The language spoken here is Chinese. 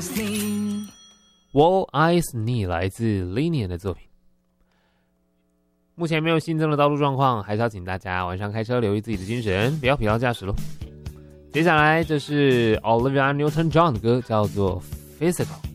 Wall Eyes Knee 来自 Linian 的作品。目前没有新增的道路状况，还是要请大家晚上开车留意自己的精神，不要疲劳驾驶咯。接下来这是 Olivia Newton-John 的歌，叫做 Physical。